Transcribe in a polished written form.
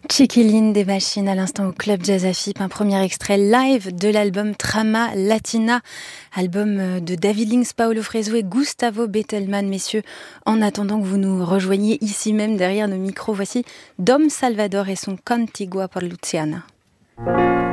Chiquilline des Machines à l'instant au Club Jazz Afip, un premier extrait live de l'album Trama Latina, album de David Lynx, Paolo Fresu et Gustavo Bettelman. Messieurs, en attendant que vous nous rejoigniez ici même derrière nos micros, voici Dom Salvador et son Contigua por Luciana.